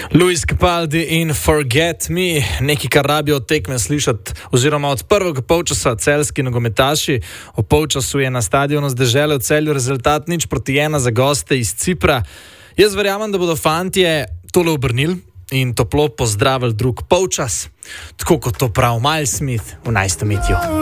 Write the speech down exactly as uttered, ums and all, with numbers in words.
Luis Capaldi in Forget Me, nekaj, kar rabijo od tekme slišati, oziroma od prvega polčasa celjski nogometaši. O polčasu je na stadionu z Dežele v Celju rezultat nič proti ena za goste iz Cipra. Jaz verjamem, da bodo fantje tole obrnili in toplo pozdravili drug polčas, tako kot to pravi Miles Smith v Nice to Meet You.